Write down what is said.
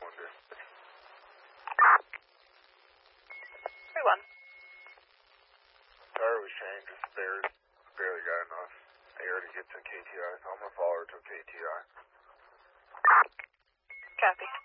Wonder. 3-1. Tire was changed, just barely got enough air to get to KTI, so I'm going to follow her to KTI. Copy.